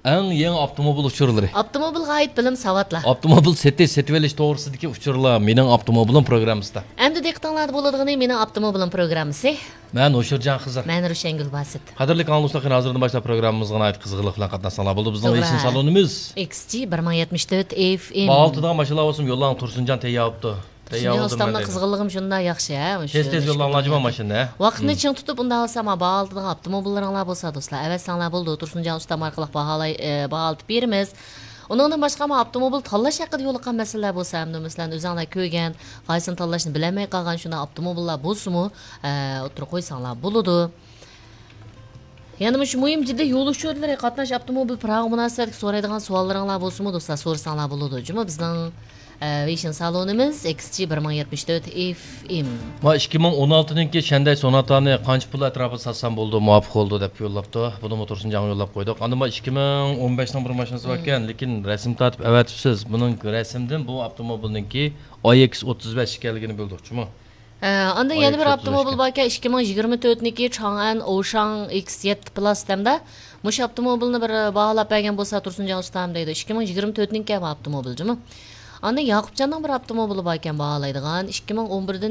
Eng yangi avtomobil uchurlari. Avtomobilga oid bilim savatlar. Avtomobil setib olish to'g'risidagi uchurlar mening avtomobilim programmasida. Endi diqqatinglarda bo'ladigan mening avtomobilim programmasi. Men O'shirjon Xizr. Men Rushan Basit. Qadrli anglashlar, hozirdan boshlab programmamizga oid qiziqlik bilan qatnashsanglar bo'ldi. Bizning eshin salonimiz XG 1074 FM. Baltıdan mashina olsun yollarni Tursunjon tayyorlabdi. Ustamning qizg'inligim shunda yaxshi, ha. Tez yo'llanajman mashina. Vaqtni ching tutib unda olsam, baltıdan avtomobillaringlar bo'lsa do'stlar, avatsanglar bo'ldi. Tursunjon ustam orqali baholab beramiz. Onundan boshqa avtomobil tanlash haqida yo'liqqan masalalar bo'lsa, hamda masalan o'zinglar ko'rgan, qaysini tanlashni bilmay qolgan shunda avtomobillar bo'lsa-mu, o'tirib qo'ysanglar bo'ladi. Yana shu muhim jiddiy yo'l uchurlari qatnash avtomobil prag'i munosabatga so'raydigan savollaringlar bo'lsa-mu, do'stlar, so'rasanglar bo'ladi. Juma bizning Vision salonimiz XG 1074 FM. Ma 2016-ningki Shanday Sonatani qancha pul atrofida satsam bo'ldi, muvofiq bo'ldi deb yo'llabdi. Buni Tursunjon yo'llab qo'ydik. Endi 2015ning bir mashinasi bor ekan, lekin rasm tatib avatibsiz. Buning rasmdan bu avtomobilningki iX35 ekanligini bildik-chimi? Anda yana bir avtomobil bor ekan, 2024niki Chang'an Oshang X7 Plus demda. Mush avtomobilni bir baholab bergan bo'lsa Tursunjon ustam deydi. 2024niki avtomobil-chimi? Anda Yaqubjonning bir avtomobili bor ekan baholaydigan 2011dan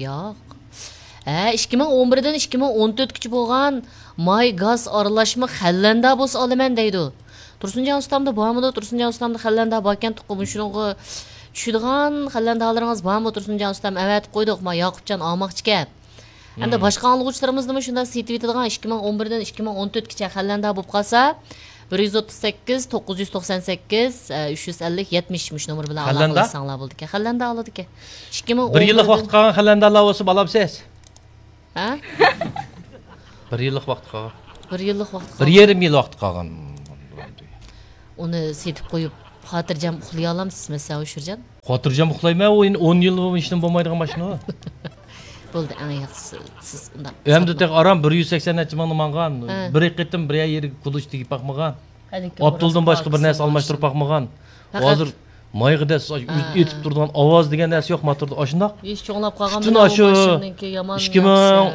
2011dan 2014gacha bo'lgan may gaz aralashma xallanda bo'lsa olaman deydi. Tursunjon ustamda bormi? Tursunjon ustamda xallanda bor ekan, tuqqum shunga tushadigan xallandalaringiz bormi? Tursunjon ustam avat qo'ydik, ma Yaqubjon olmoqchi ekan. Endi boshqa anglag'uvchilarimizmi shunda setib etadigan 2011dan 2014gacha xallanda bo'lib qolsa 138 998 350 70 nomer bilan aloqalashsanglar bo'ldi ekan. Xallanda oladi ekan. 1 yillik vaqt qolgan xallandalar bo'lsa olasiz. Ha? 1 yillik vaqt qolgan. 1 yillik vaqt qolgan. 1,5 yil vaqt qolgan. Uni setib qo'yib xotirjam uxlay olamsiz mesela O'shirjon? Xotirjam uxlayman, 10 yil ishdan bo'lmaydigan mashina. Bo'ldi, eng yaxshisi siz undan. Endi tek aram 180 necha ming mangan. Bir qitim bir yer kuluch tegib baqmagan. Abduldan boshqa bir narsa almashtirib baqmagan. Hozir moyg'ida etib turgan ovoz degan narsa yo'q motorda. Oshundoq. Hech cho'nglab qolgan mashinaniki yomon.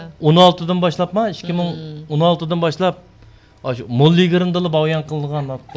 2016dan boshlabmi? 2016dan boshlab Molligirinda bayon qilingan